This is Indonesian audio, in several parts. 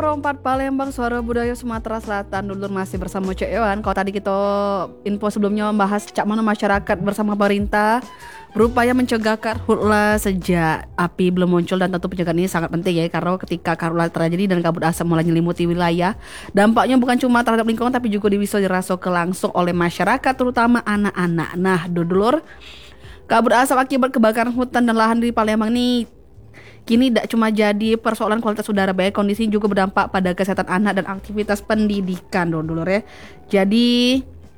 Rompat Palembang, Suara Budaya Sumatera Selatan. Dulur masih bersama Cek Ewan. Kalau tadi kita info sebelumnya membahas cak mana masyarakat bersama pemerintah berupaya mencegah karhutlah sejak api belum muncul, dan tentu pencegahan ini sangat penting ya, karena ketika karhutlah terjadi dan kabut asap mulai menyelimuti wilayah, dampaknya bukan cuma terhadap lingkungan tapi juga bisa dirasakan langsung oleh masyarakat, terutama anak-anak. Nah, dulur, kabut asap akibat kebakaran hutan dan lahan di Palembang ini kini tidak cuma jadi persoalan kualitas udara baik, kondisi juga berdampak pada kesehatan anak dan aktivitas pendidikan, dulur ya. Jadi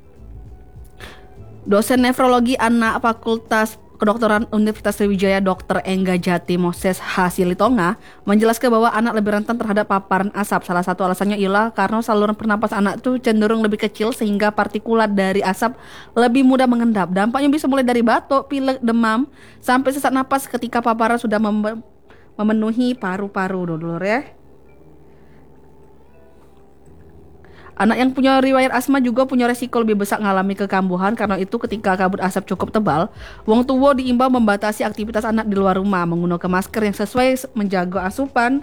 dosen nefrologi anak Fakultas Kedokteran Universitas Sriwijaya Dr. Engga Jati Moses Hasilitonga menjelaskan bahwa anak lebih rentan terhadap paparan asap. Salah satu alasannya ialah karena saluran pernapas anak tuh cenderung lebih kecil sehingga partikulat dari asap lebih mudah mengendap. Dampaknya bisa mulai dari batuk, pilek, demam, sampai sesak napas ketika paparan sudah memenuhi paru-paru, dulur ya. Anak yang punya riwayat asma juga punya resiko lebih besar mengalami kekambuhan. Karena itu ketika kabut asap cukup tebal, wong tua diimbau membatasi aktivitas anak di luar rumah, menggunakan masker yang sesuai, menjaga asupan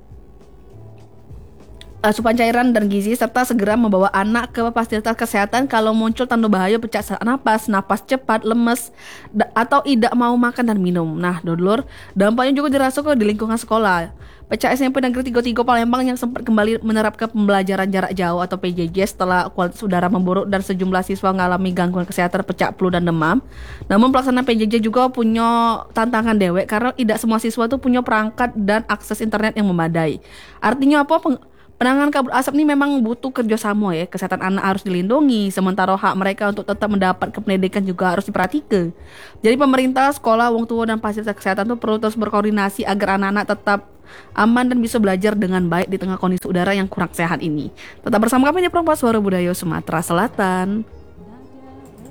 cairan dan gizi, serta segera membawa anak ke fasilitas kesehatan kalau muncul tanda bahaya pecah napas, napas cepat, lemes, atau tidak mau makan dan minum. Nah, dulur, dampaknya juga dirasakan di lingkungan sekolah. Pecah SMP Negeri 33 Palembang yang sempat kembali menerapkan pembelajaran jarak jauh atau PJJ setelah kualitas udara memburuk dan sejumlah siswa mengalami gangguan kesehatan pecah flu dan demam. Namun pelaksanaan PJJ juga punya tantangan dewek karena tidak semua siswa tuh punya perangkat dan akses internet yang memadai. Artinya apa? Penanganan kabut asap ini memang butuh kerjasama ya. Kesehatan anak harus dilindungi, sementara hak mereka untuk tetap mendapat pendidikan juga harus diperhatikan. Jadi pemerintah, sekolah, wong tua, dan fasilitas kesehatan tuh perlu terus berkoordinasi agar anak-anak tetap aman dan bisa belajar dengan baik di tengah kondisi udara yang kurang sehat ini. Tetap bersama kami di Perempuan Suara Budaya Sumatera Selatan.